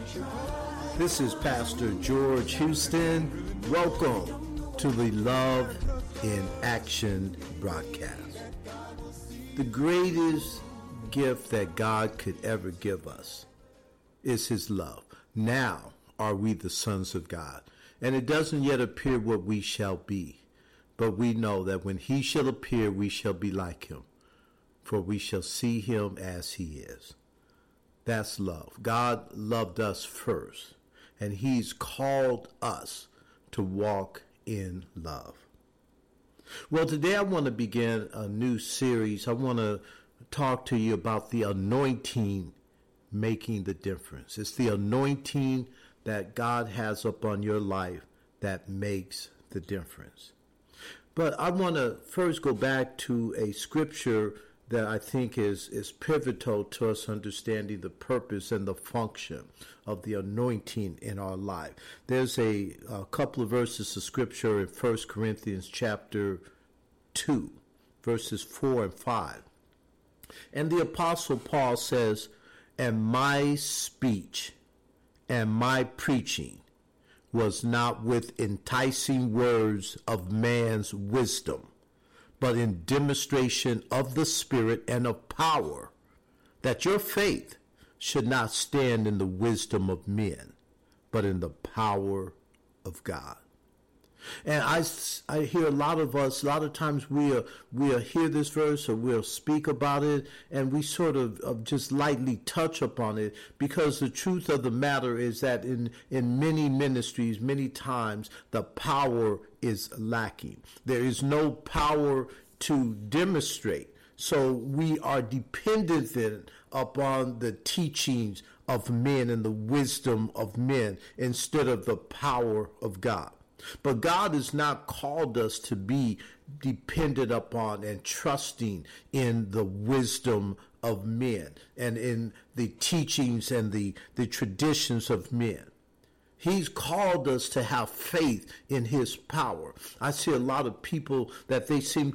This is Pastor George Houston. Welcome to the Love in Action broadcast. The greatest gift that God could ever give us is his love. Now are we the sons of God. And it doesn't yet appear what we shall be. But we know that when he shall appear, we shall be like him. For we shall see him as he is. That's love. God loved us first. And he's called us to walk in love. Well, today I want to begin a new series. I want to talk to you about the anointing making the difference. It's the anointing that God has upon your life that makes the difference. But I want to first go back to a scripture that I think is pivotal to us understanding the purpose and the function of the anointing in our life. There's a couple of verses of scripture in 1 Corinthians chapter 2, verses 4 and 5. And the Apostle Paul says, "And my speech and my preaching was not with enticing words of man's wisdom, but in demonstration of the Spirit and of power, that your faith should not stand in the wisdom of men, but in the power of God." And I hear a lot of times we'll hear this verse or we'll speak about it and we sort of just lightly touch upon it, because the truth of the matter is that in many ministries, many times the power is lacking. There is no power to demonstrate. So we are dependent then upon the teachings of men and the wisdom of men instead of the power of God. But God has not called us to be dependent upon and trusting in the wisdom of men and in the teachings and the traditions of men. He's called us to have faith in his power. I see a lot of people that they seem